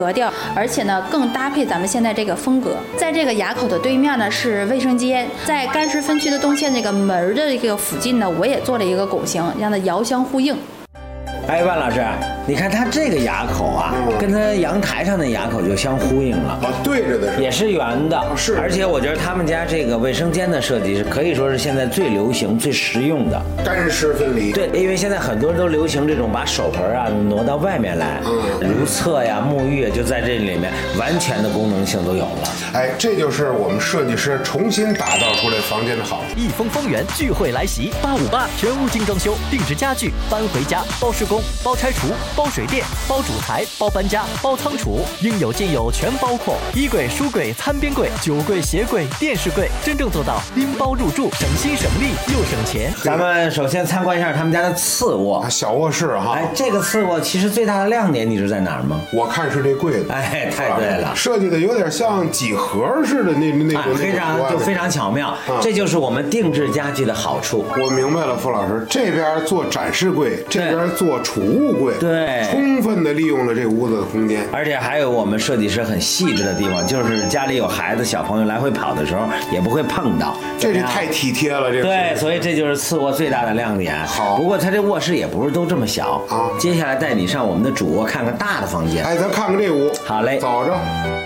格调，而且呢更搭配咱们现在这个风格。在这个垭口的对面呢是卫生间，在干湿分区的动线这个门的这个附近呢，我也做了一个拱形，让它遥相呼应。 哎，万老师，你看它这个垭口啊，跟它阳台上的垭口就相呼应了。 对着的是， 也是圆的， 是。 而且我觉得他们家这个卫生间的设计是可以说是现在最流行、最实用的， 干湿分离。 对，因为现在很多人都流行这种把手盆啊挪到外面来，如厕呀、沐浴就在这里面，完全的功能性都有了。 哎，这就是我们设计师重新打造出来房间的好处。 益丰方圆聚会来袭，858全屋精装修，定制家具，搬回家，包施工，包拆除，包水电，包主材，包搬家，包仓储，应有尽有，全包括。衣柜、书柜、餐边柜、酒柜、鞋柜、电视柜，真正做到拎包入住，省心省力又省钱。 咱们首先参观一下他们家的次卧， 小卧室哈。 哎，这个次卧其实最大的亮点，你知道在哪儿吗？ 我看是这柜子。 哎，太对了， 设计的有点像几何似的那种， 非常巧妙。这就是我们定制家具的好处。 我明白了，傅老师，这边做展示柜，这边做储物柜， 对， 充分的利用了这屋子的空间。 而且还有我们设计师很细致的地方，就是家里有孩子、小朋友来回跑的时候也不会碰到。 这是太体贴了，这对，所以这就是次卧最大的亮点。 好， 不过它这卧室也不是都这么小啊。接下来带你上我们的主卧看看大的房间。 哎，咱看看这屋。 好嘞， 走着。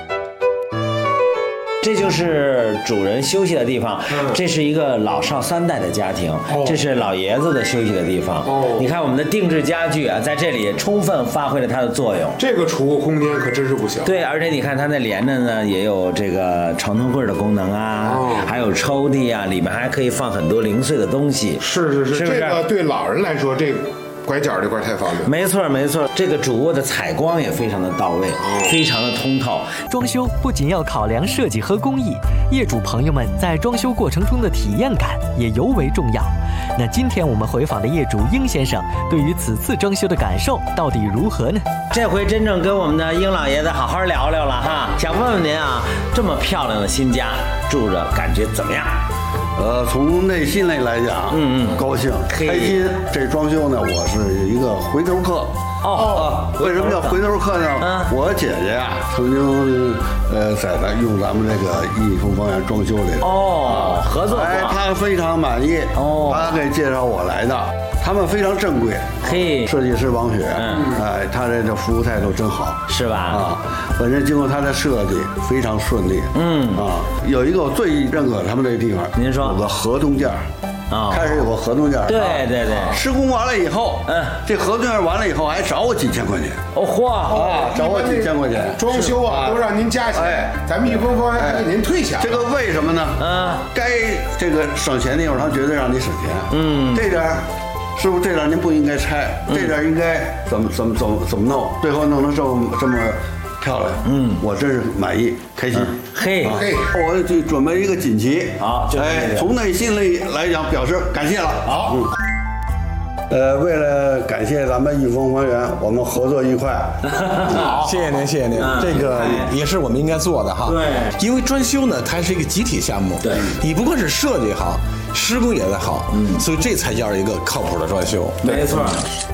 这就是主人休息的地方，这是一个老少3代的家庭，这是老爷子的休息的地方。你看我们的定制家具啊，在这里充分发挥了它的作用。 这个储物空间可真是不小。 对，而且你看它那连着呢，也有这个床头柜的功能啊，还有抽屉啊，里面还可以放很多零碎的东西。 是， 这个对老人来说，这拐角这块太方便。 没错，这个主卧的采光也非常的到位，非常的通透。 装修不仅要考量设计和工艺，业主朋友们在装修过程中的体验感也尤为重要。那今天我们回访的业主殷先生，对于此次装修的感受到底如何呢？ 这回真正跟我们的殷老爷子好好聊聊了哈，想问问您啊，这么漂亮的新家住着感觉怎么样？ 从内心里来讲，高兴开心。这装修呢，我是一个回头客。为什么叫回头客呢？我姐姐呀，曾经用咱们这个益丰方圆装修里合作过。 哎，她非常满意。她给介绍我来的。他们非常正规，设计师王雪，哎，他这服务态度真好， 是吧？ 啊，本身经过他的设计非常顺利，有一个我最认可他们这个地方， 您说有个合同件开始有个合同件， 对， 施工完了以后，这合同件完了以后还找我几千块钱，找我几千块钱， 装修啊都让您加钱，咱们益丰方圆还给您退钱， 这个为什么呢？该这个省钱的地方，他绝对让你省钱，这点。师傅，这点您不应该拆，这点应该怎么弄？最后弄成这么漂亮，我真是满意，开心。我就准备一个锦旗， 好， 从内心里来讲表示感谢了。 好， 为了感谢咱们益丰方圆，我们合作愉快。 好，谢谢您，这个也是我们应该做的哈。 对， 因为装修呢，它是一个集体项目， 对， 你不光是设计好。施工也得好，所以这才叫一个靠谱的装修。 没错。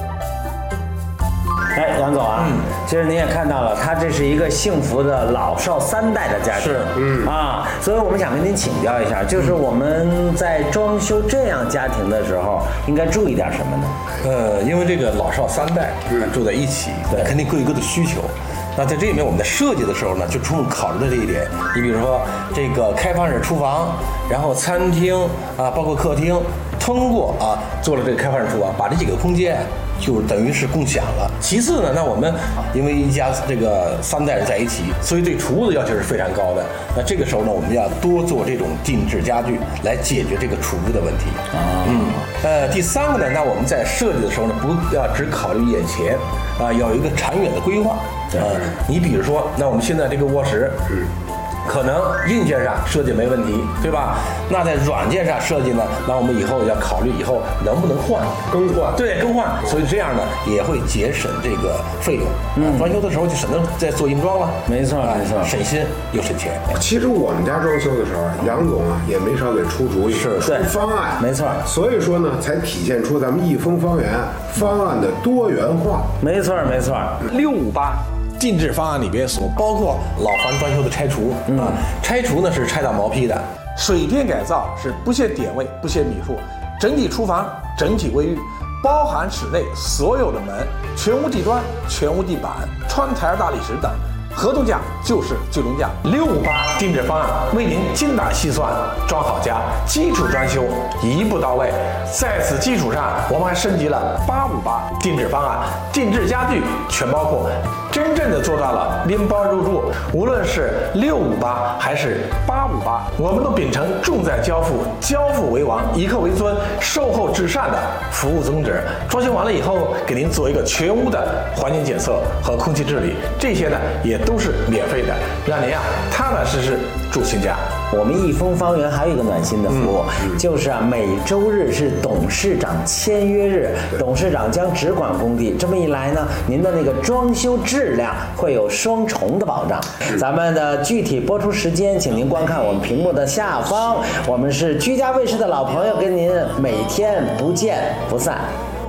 哎，杨总啊，其实您也看到了，他这是一个幸福的老少3代的家庭，所以我们想跟您请教一下，就是我们在装修这样家庭的时候，应该注意点什么呢？ 因为这个老少3代住在一起，肯定各有各的需求。那在这里面，我们在设计的时候呢，就充分考虑了这一点。你比如说，这个开放式厨房，然后餐厅啊，包括客厅，通过做了这个开放式厨房，把这几个空间就等于是共享了。其次呢，那我们因为一家这个3代人在一起，所以对储物的要求是非常高的。那这个时候呢，我们要多做这种定制家具来解决这个储物的问题。第3个呢，那我们在设计的时候呢，不要只考虑眼前要有一个长远的规划。你比如说，那我们现在这个卧室，可能硬件上设计没问题，对吧？那在软件上设计呢，那我们以后要考虑以后能不能更换，所以这样呢也会节省这个费用。装修的时候就省得再做硬装了。 没错， 省心又省钱。 其实我们家装修的时候，杨总也没少给出主意，出方案。 没错， 所以说呢，才体现出咱们益丰方圆方案的多元化。 没错。 658 定制方案里边所包括老房装修的拆除啊，拆除呢是拆到毛坯的，水电改造是不限点位、不限米数，整体厨房、整体卫浴，包含室内所有的门、全屋地砖、全屋地板、窗台大理石等。合同价就是最终价，658定制方案为您精打细算装好家，基础装修一步到位。在此基础上，我们还升级了858定制方案，定制家具全包括，真正的做到了拎包入住。无论是658还是858，我们都秉承重在交付、交付为王、以客为尊、售后至上的服务宗旨。装修完了以后，给您做一个全屋的环境检测和空气治理，这些呢也都是免费的，让您踏踏实实住新家。 我们益丰方圆还有一个暖心的服务，就是每周日是董事长签约日，董事长将只管工地。这么一来呢，您的那个装修质量会有双重的保障。咱们的具体播出时间，请您观看我们屏幕的下方。我们是居家卫视的老朋友，跟您每天不见不散。